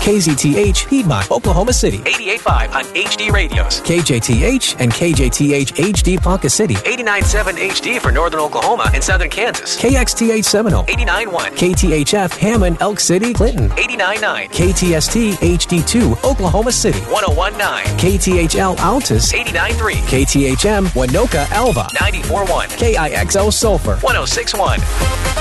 KZTH, Piedmont, Oklahoma City. 88.5 on HD radios. KJTH and KJTH HD Ponca City. 89.7 HD for Northern Oklahoma and Southern Kansas. KXTH Seminole. 89.1. KTHF Hammond, Elk City, Clinton. 89.9. KTST HD2 Oklahoma City. 101.9. KTHL Altus. 89.3. KTHM Winoka Alva. 94.1. KIXL Sulphur. 106.1.